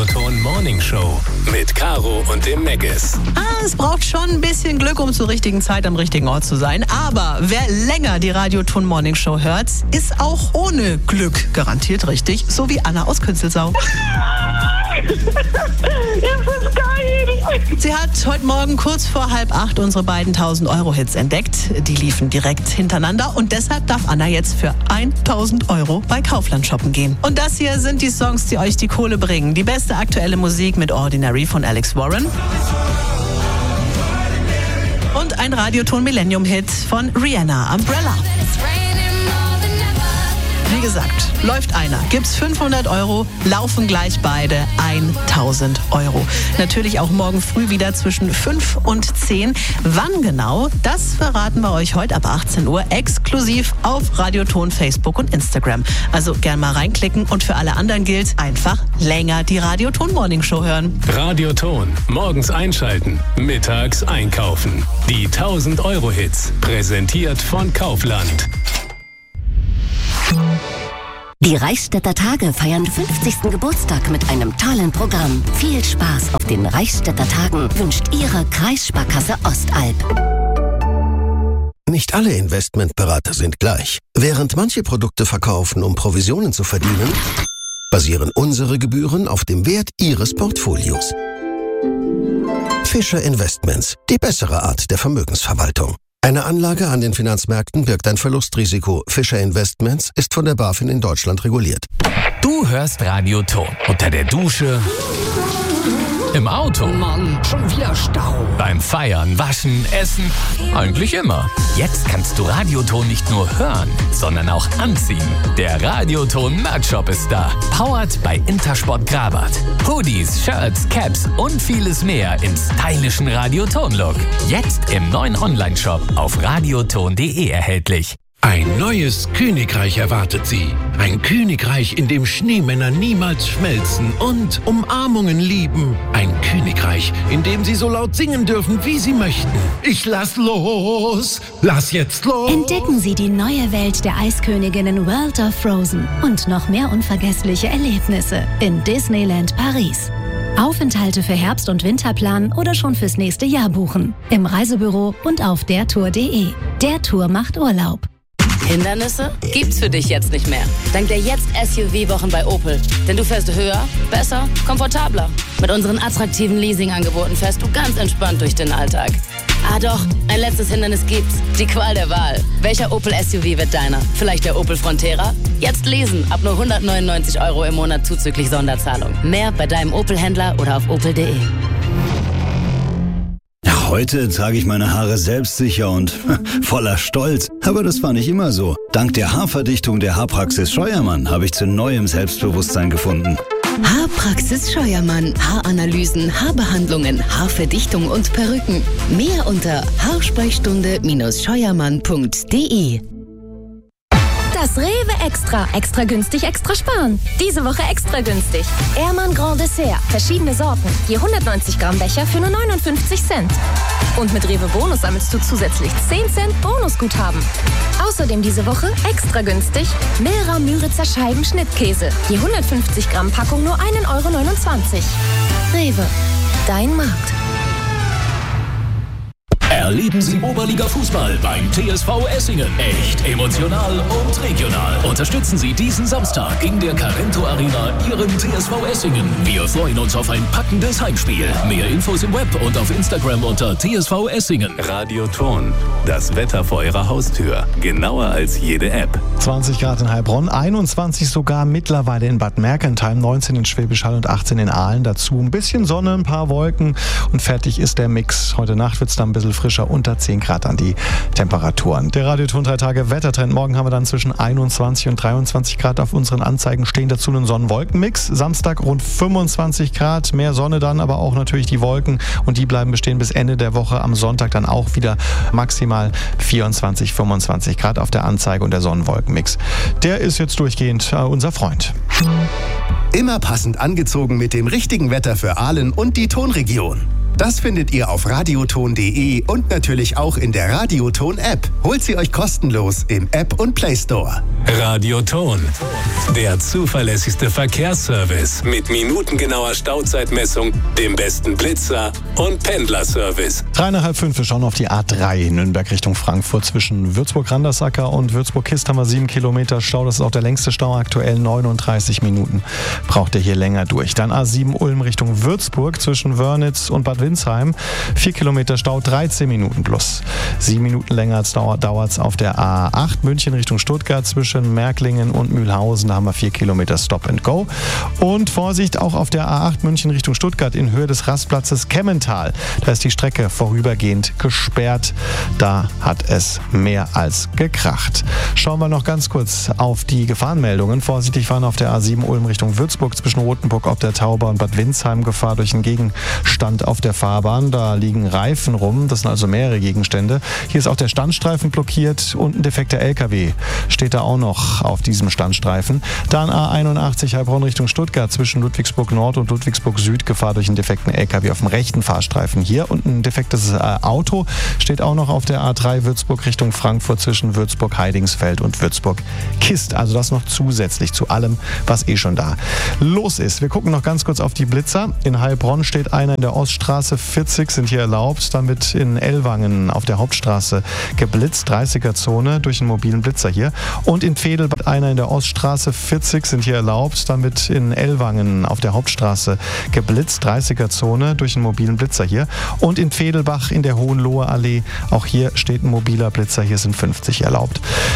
Radioton Morning Show mit Caro und dem Meggis. Es braucht schon ein bisschen Glück, um zur richtigen Zeit am richtigen Ort zu sein. Aber wer länger die Radioton Morning Show hört, ist auch ohne Glück garantiert richtig. So wie Anna aus Künzelsau. Das ist geil. Sie hat heute Morgen kurz vor 7:30 unsere beiden 1.000-Euro-Hits entdeckt. Die liefen direkt hintereinander und deshalb darf Anna jetzt für 1.000 Euro bei Kaufland shoppen gehen. Und das hier sind die Songs, die euch die Kohle bringen. Die beste aktuelle Musik mit Ordinary von Alex Warren. Und ein Radioton Millennium-Hit von Rihanna, Umbrella. Wie gesagt, läuft einer, gibt's 500 Euro, laufen gleich beide 1.000 Euro. Natürlich auch morgen früh wieder zwischen 5 und 10. Wann genau, das verraten wir euch heute ab 18 Uhr exklusiv auf Radioton, Facebook und Instagram. Also gern mal reinklicken und für alle anderen gilt, einfach länger die Radioton Morning Show hören. Radioton, morgens einschalten, mittags einkaufen. Die 1.000-Euro-Hits, präsentiert von Kaufland. Die Reichsstädter Tage feiern 50. Geburtstag mit einem tollen Programm. Viel Spaß auf den Reichsstädter Tagen wünscht Ihre Kreissparkasse Ostalb. Nicht alle Investmentberater sind gleich. Während manche Produkte verkaufen, um Provisionen zu verdienen, basieren unsere Gebühren auf dem Wert Ihres Portfolios. Fischer Investments, die bessere Art der Vermögensverwaltung. Eine Anlage an den Finanzmärkten birgt ein Verlustrisiko. Fischer Investments ist von der BaFin in Deutschland reguliert. Du hörst Radioton unter der Dusche, im Auto, Mann, schon wieder Stau. beim Feiern, Waschen, Essen, eigentlich immer. Jetzt kannst du Radioton nicht nur hören, sondern auch anziehen. Der Radioton Merch-Shop ist da. Powered bei Intersport Grabat. Hoodies, Shirts, Caps und vieles mehr im stylischen Radioton-Look. Jetzt im neuen Online-Shop auf radioton.de erhältlich. Ein neues Königreich erwartet Sie. Ein Königreich, in dem Schneemänner niemals schmelzen und Umarmungen lieben. Ein Königreich, in dem Sie so laut singen dürfen, wie Sie möchten. Ich lass los! Lass jetzt los! Entdecken Sie die neue Welt der Eisköniginnen World of Frozen und noch mehr unvergessliche Erlebnisse in Disneyland Paris. Aufenthalte für Herbst- und Winterplan oder schon fürs nächste Jahr buchen. Im Reisebüro und auf dertour.de. Der Tour macht Urlaub. Hindernisse gibt's für dich jetzt nicht mehr. Dank der Jetzt-SUV-Wochen bei Opel. Denn du fährst höher, besser, komfortabler. Mit unseren attraktiven Leasing-Angeboten fährst du ganz entspannt durch den Alltag. Ah doch, ein letztes Hindernis gibt's. Die Qual der Wahl. Welcher Opel-SUV wird deiner? Vielleicht der Opel Frontera? Jetzt lesen, ab nur 199 Euro im Monat zuzüglich Sonderzahlung. Mehr bei deinem Opel-Händler oder auf opel.de. Heute trage ich meine Haare selbstsicher und voller Stolz. Aber das war nicht immer so. Dank der Haarverdichtung der Haarpraxis Scheuermann habe ich zu neuem Selbstbewusstsein gefunden. Haarpraxis Scheuermann. Haaranalysen, Haarbehandlungen, Haarverdichtung und Perücken. Mehr unter haarsprechstunde-scheuermann.de. Das Rewe Extra. Extra günstig, extra sparen. Diese Woche extra günstig. Ehrmann Grand Dessert. Verschiedene Sorten. Je 190 Gramm Becher für nur 59 Cent. Und mit Rewe Bonus sammelst du zusätzlich 10 Cent Bonusguthaben. Außerdem diese Woche extra günstig. Milra Müritzer Scheiben Schnittkäse. Je 150 Gramm Packung nur 1,29 Euro. Rewe. Dein Markt. Erleben Sie Oberliga-Fußball beim TSV Essingen. Echt emotional und regional. Unterstützen Sie diesen Samstag in der Carento Arena Ihren TSV Essingen. Wir freuen uns auf ein packendes Heimspiel. Mehr Infos im Web und auf Instagram unter TSV Essingen. Radioton, das Wetter vor Ihrer Haustür. Genauer als jede App. 20 Grad in Heilbronn, 21 sogar mittlerweile in Bad Mergentheim, 19 in Schwäbisch Hall und 18 in Aalen. Dazu ein bisschen Sonne, ein paar Wolken und fertig ist der Mix. Heute Nacht wird es dann ein bisschen frischer, unter 10 Grad an die Temperaturen. Der Radioton 3 Tage Wettertrend. Morgen haben wir dann zwischen 21 und 23 Grad auf unseren Anzeigen stehen. Dazu einen Sonnen-Wolken-Mix. Samstag rund 25 Grad, mehr Sonne dann, aber auch natürlich die Wolken und die bleiben bestehen bis Ende der Woche. Am Sonntag dann auch wieder maximal 24, 25 Grad auf der Anzeige und der Sonnenwolkenmix. Der ist jetzt durchgehend unser Freund. Immer passend angezogen mit dem richtigen Wetter für Aalen und die Tonregion. Das findet ihr auf radioton.de und natürlich auch in der Radioton-App. Holt sie euch kostenlos im App- und Play-Store. Radioton, der zuverlässigste Verkehrsservice mit minutengenauer Stauzeitmessung, dem besten Blitzer und Pendlerservice. 4:30, wir schauen auf die A3 Nürnberg Richtung Frankfurt. Zwischen Würzburg-Randersacker und Würzburg-Kist haben wir 7 Kilometer Stau. Das ist auch der längste Stau aktuell. 39 Minuten braucht ihr hier länger durch. Dann A7 Ulm Richtung Würzburg zwischen Wörnitz und Bad Windsheim. 4 Kilometer Stau, 13 Minuten plus. 7 Minuten länger dauert es auf der A8 München Richtung Stuttgart zwischen Märklingen und Mühlhausen. Da haben wir 4 Kilometer Stop and Go. Und Vorsicht auch auf der A8 München Richtung Stuttgart in Höhe des Rastplatzes Kemmental. Da ist die Strecke vorübergehend gesperrt. Da hat es mehr als gekracht. Schauen wir noch ganz kurz auf die Gefahrenmeldungen. Vorsichtig fahren auf der A7 Ulm Richtung Würzburg zwischen Rothenburg ob der Tauber und Bad Windsheim. Gefahr durch einen Gegenstand auf der Fahrbahn. Da liegen Reifen rum. Das sind also mehrere Gegenstände. Hier ist auch der Standstreifen blockiert und ein defekter LKW steht da auch noch auf diesem Standstreifen. Dann A81 Heilbronn Richtung Stuttgart zwischen Ludwigsburg Nord und Ludwigsburg Süd. Gefahr durch einen defekten LKW auf dem rechten Fahrstreifen hier. Und ein defektes Auto steht auch noch auf der A3 Würzburg Richtung Frankfurt zwischen Würzburg-Heidingsfeld und Würzburg-Kist. Also das noch zusätzlich zu allem, was schon da los ist. Wir gucken noch ganz kurz auf die Blitzer. In Heilbronn steht einer in der Oststraße, 40 sind hier erlaubt, damit in Ellwangen auf der Hauptstraße geblitzt, 30er-Zone durch einen mobilen Blitzer hier. Und in Vedelbach einer in der Oststraße, 40 sind hier erlaubt, damit in Ellwangen auf der Hauptstraße geblitzt, 30er-Zone durch einen mobilen Blitzer hier. Und in Vedelbach in der Hohenloher Allee, auch hier steht ein mobiler Blitzer, hier sind 50 erlaubt.